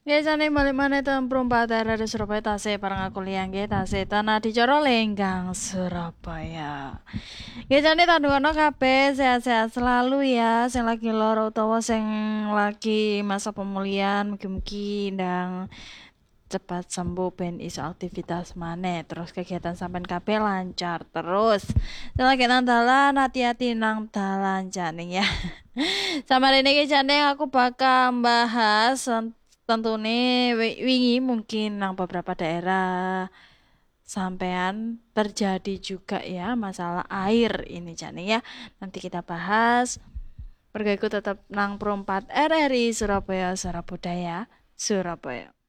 Ya jane balik maneh temprumpat daerah Surabaya tasih parang aku liang nggih tasih tanah dicara Lenggang Surabaya. Ya jane tandukono kabeh sehat-sehat selalu ya sing lagi lara utawa sing lagi masa pemulihan mugi-mugi ndang cepat sembuh ben iso aktivitas maneh terus kegiatan sampean kabeh lancar terus sing lagi nang dalan hati-hati nang dalan jane ya. Sama Rene iki jane aku bakal bahas tentune wingi mungkin nang beberapa daerah sampean terjadi juga ya masalah air ini jane ya. Nanti kita bahas. Mergo iku tetep nang Perumpat RRI Surabaya Suara Budaya Surabaya.